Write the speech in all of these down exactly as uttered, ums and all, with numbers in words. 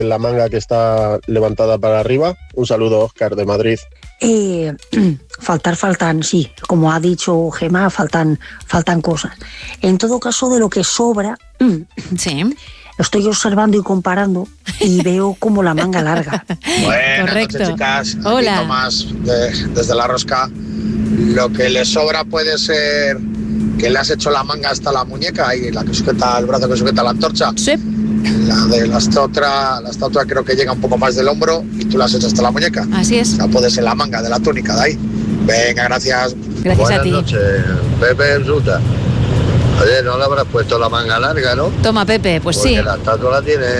la manga que está levantada para arriba. Un saludo, Óscar, de Madrid. Eh, faltar, faltan, sí, como ha dicho Gemma, faltan, faltan cosas. En todo caso, de lo que sobra, sí, estoy observando y comparando y veo como la manga larga. Buenas Correcto. noches, chicas. Aquí Hola. Tomás, de- desde La Rosca. Lo que le sobra puede ser que le has hecho la manga hasta la muñeca y la que sujeta el brazo que sujeta la antorcha. Sí. La de la estatua, la estatua creo que llega un poco más del hombro y tú la has hecho hasta la muñeca. Así es. O sea, puede ser la manga de la túnica de ahí. Venga, gracias. Gracias Buenas a ti. noches, Pepe en Ruta. Oye, no le habrás puesto la manga larga, ¿no? Toma, Pepe, pues Porque sí. la estatua la tiene,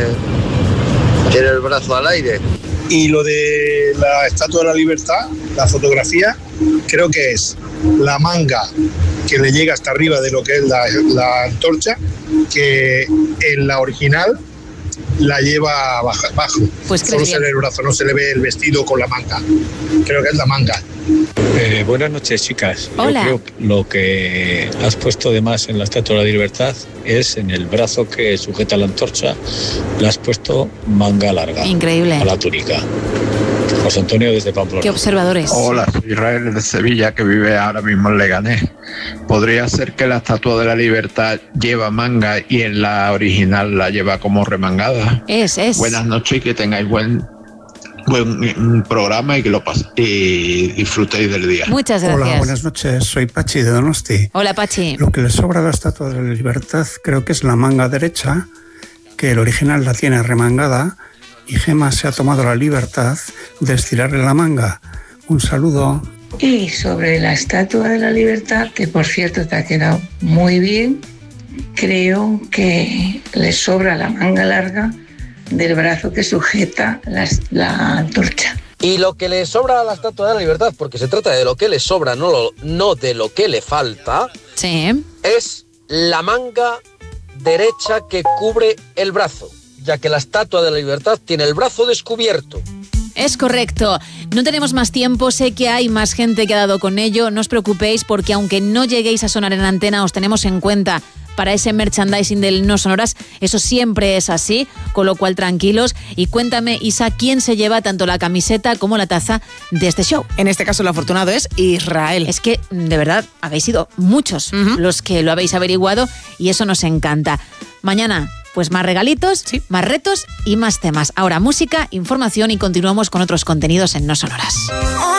tiene el brazo al aire. Y lo de la Estatua de la Libertad, la fotografía, creo que es la manga que le llega hasta arriba de lo que es la, la antorcha, que en la original la lleva baja, bajo. Pues Solo crees se bien. ve el brazo, no se le ve el vestido con la manga. Creo que es la manga. Eh, buenas noches, chicas. Hola. Yo creo que lo que has puesto de más en la Estatua de la Libertad es en el brazo que sujeta la antorcha, le has puesto manga larga Increíble. a la túnica. José Antonio desde Pamplona. Qué observadores. Hola, soy Israel de Sevilla, que vive ahora mismo en Leganés. ¿Podría ser que la Estatua de la Libertad lleva manga y en la original la lleva como remangada? Es, es. Buenas noches y que tengáis buen, buen mm, programa y que lo paséis y disfrutéis del día. Muchas gracias. Hola, buenas noches. Soy Pachi de Donosti. Hola, Pachi. Lo que le sobra a la Estatua de la Libertad creo que es la manga derecha, que el original la tiene remangada, y Gemma se ha tomado la libertad de estirarle la manga. Un saludo. Y sobre la Estatua de la Libertad, que por cierto te ha quedado muy bien, creo que le sobra la manga larga del brazo que sujeta la, la antorcha. Y lo que le sobra a la Estatua de la Libertad, porque se trata de lo que le sobra, no, lo, no de lo que le falta, sí, es la manga derecha que cubre el brazo, ya que la Estatua de la Libertad tiene el brazo descubierto. Es correcto. No tenemos más tiempo, sé que hay más gente que ha dado con ello. No os preocupéis porque aunque no lleguéis a sonar en antena, os tenemos en cuenta para ese merchandising del No Sonoras. Eso siempre es así, con lo cual tranquilos. Y cuéntame, Isa, ¿quién se lleva tanto la camiseta como la taza de este show? En este caso el afortunado es Israel. Es que, de verdad, habéis sido muchos uh-huh. los que lo habéis averiguado y eso nos encanta. Mañana, pues más regalitos, sí. más retos y más temas. Ahora música, información y continuamos con otros contenidos en No Sonoras.